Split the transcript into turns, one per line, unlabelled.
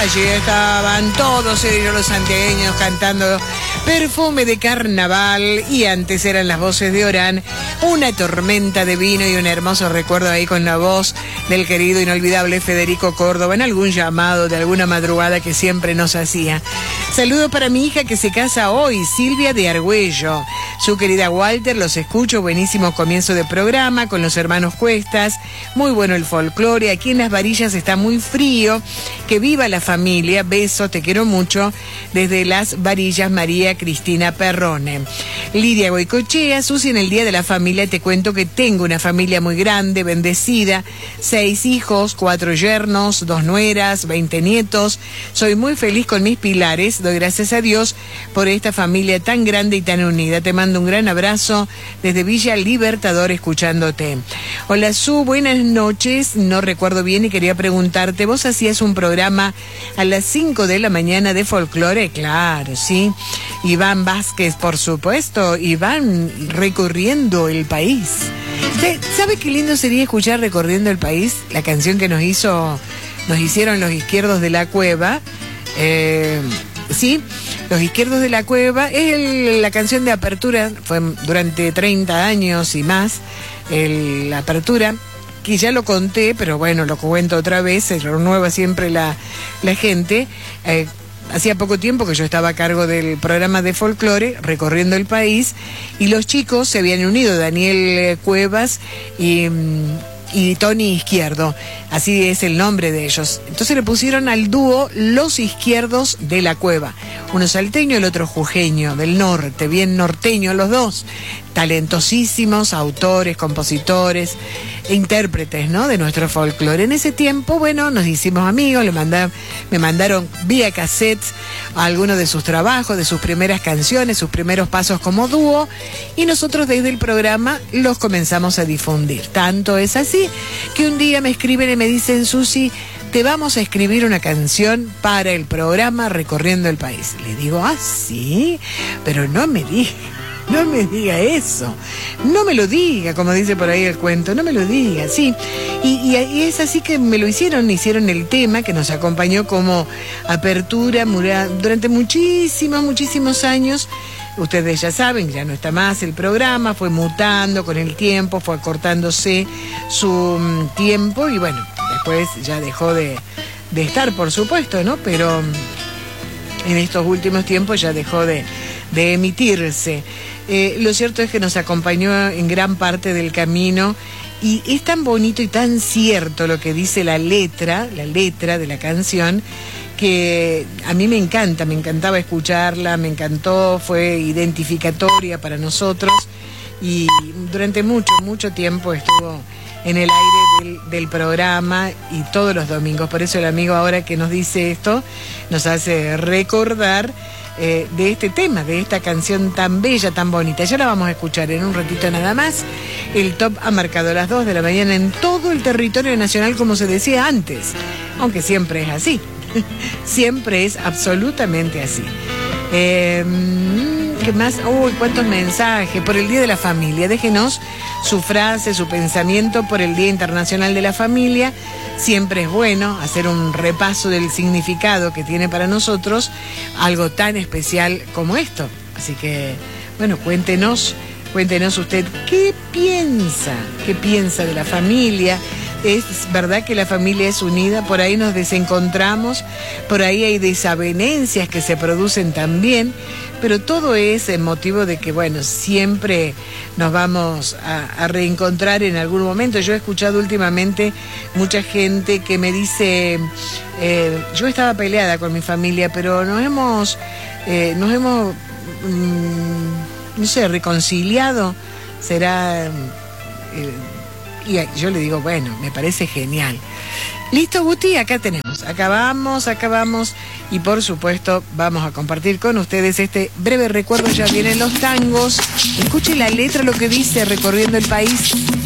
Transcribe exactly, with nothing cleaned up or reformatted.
Allí estaban todos ellos los santiagueños cantando Perfume de Carnaval, y antes eran las voces de Orán, Una tormenta de vino, y un hermoso recuerdo ahí con la voz del querido inolvidable Federico Córdoba en algún llamado de alguna madrugada que siempre nos hacía. Saludo para mi hija que se casa hoy, Silvia de Argüello. Su querida Walter, los escucho, buenísimo comienzo de programa con los hermanos Cuestas, muy bueno el folclore, aquí en Las Varillas está muy frío, que viva la familia, besos, te quiero mucho, desde Las Varillas, María Cristina Perrone. Lidia Goicochea, Susi, en el Día de la Familia te cuento que tengo una familia muy grande, bendecida, seis hijos, cuatro yernos, dos nueras, veinte nietos, soy muy feliz con mis pilares, doy gracias a Dios por esta familia tan grande y tan unida. Te mando un gran abrazo desde Villa Libertador escuchándote. Hola Su, buenas noches, no recuerdo bien y quería preguntarte, ¿vos hacías un programa a las cinco de la mañana de folclore? Claro, sí. Iván Vázquez, por supuesto, Iván recorriendo el país. ¿Sabe qué lindo sería escuchar Recorriendo el País? La canción que nos hizo, nos hicieron los Izquierdos de la Cueva. Eh, sí, los Izquierdos de la Cueva es el, la canción de apertura, fue durante treinta años y más, el, la apertura, que ya lo conté, pero bueno, lo cuento otra vez, se renueva siempre la, la gente. Eh, hacía poco tiempo que yo estaba a cargo del programa de folclore, Recorriendo el País, y los chicos se habían unido, Daniel Cuevas y... y Tony Izquierdo, así es el nombre de ellos. Entonces le pusieron al dúo Los Izquierdos de la Cueva. Uno salteño, el otro jujeño, del norte, bien norteño los dos. Talentosísimos, autores, compositores, e intérpretes, ¿no?, de nuestro folclore. En ese tiempo, bueno, nos hicimos amigos, le manda, me mandaron vía cassette algunos de sus trabajos, de sus primeras canciones, sus primeros pasos como dúo, y nosotros desde el programa los comenzamos a difundir. Tanto es así que un día me escriben y me dicen, Susi, te vamos a escribir una canción para el programa Recorriendo el País. Le digo, ah, sí, pero no me diga, no me diga eso, no me lo diga, como dice por ahí el cuento, no me lo diga, sí. Y, y, y es así que me lo hicieron, hicieron el tema que nos acompañó como apertura durante muchísimos, muchísimos años. Ustedes ya saben, ya no está más el programa, fue mutando con el tiempo, fue acortándose su um, tiempo y bueno, después ya dejó de, de estar, por supuesto, ¿no? Pero um, en estos últimos tiempos ya dejó de, de emitirse. Eh, lo cierto es que nos acompañó en gran parte del camino y es tan bonito y tan cierto lo que dice la letra, la letra de la canción, que a mí me encanta, me encantaba escucharla, me encantó, fue identificatoria para nosotros y durante mucho, mucho tiempo estuvo en el aire del, del programa y todos los domingos. Por eso el amigo ahora que nos dice esto nos hace recordar eh, de este tema, de esta canción tan bella, tan bonita. Ya la vamos a escuchar en un ratito nada más. El top ha marcado las dos de la mañana en todo el territorio nacional, como se decía antes, aunque siempre es así. Siempre es absolutamente así. Eh, ¿Qué más? Uy, cuántos mensajes. Por el Día de la Familia. Déjenos su frase, su pensamiento por el Día Internacional de la Familia. Siempre es bueno hacer un repaso del significado que tiene para nosotros algo tan especial como esto. Así que, bueno, cuéntenos, cuéntenos usted qué piensa, qué piensa de la familia. Es verdad que la familia es unida, por ahí nos desencontramos, por ahí hay desavenencias que se producen también, pero todo es el motivo de que, bueno, siempre nos vamos a, a reencontrar en algún momento. Yo he escuchado últimamente mucha gente que me dice, eh, yo estaba peleada con mi familia, pero nos hemos, eh, nos hemos, mmm, no sé, reconciliado, será... Eh, Y yo le digo, bueno, me parece genial. Listo, Guti, acá tenemos. Acabamos, acabamos. Y por supuesto, vamos a compartir con ustedes este breve recuerdo. Ya vienen los tangos. Escuchen la letra, lo que dice Recorriendo el País.